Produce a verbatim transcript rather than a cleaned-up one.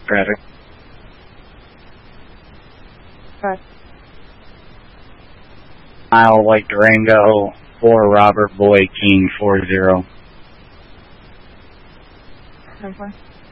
Traffic. Okay. Mile White Durango, four Robert Boy King four zero. Okay.